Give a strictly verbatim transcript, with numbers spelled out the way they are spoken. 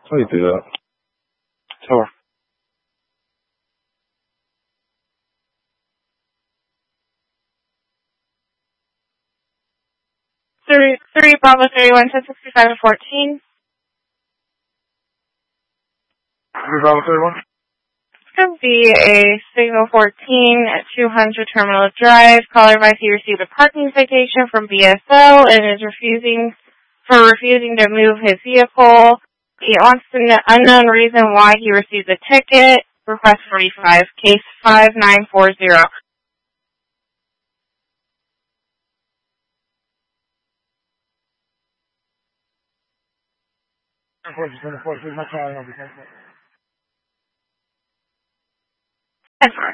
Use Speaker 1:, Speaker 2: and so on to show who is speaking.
Speaker 1: How do you do that? Tell her.
Speaker 2: Three, three Bravo thirty-one, ten sixty-five and fourteen.
Speaker 1: Three Bravo thirty-one.
Speaker 2: It's going to be a Signal fourteen at two hundred Terminal Drive. Caller advised he received a parking citation from B S O and is refusing for refusing to move his vehicle. He wants to know unknown reason why he received the ticket. Request forty-five, case five nine four zero. That's fine.